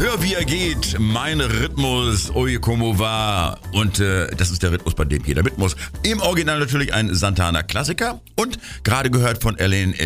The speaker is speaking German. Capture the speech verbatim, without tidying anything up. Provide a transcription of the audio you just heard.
Hör, wie er geht, mein Rhythmus, Oye como va. Und äh, das ist der Rhythmus, bei dem jeder mit muss. Im Original natürlich ein Santana-Klassiker und gerade gehört von Elaine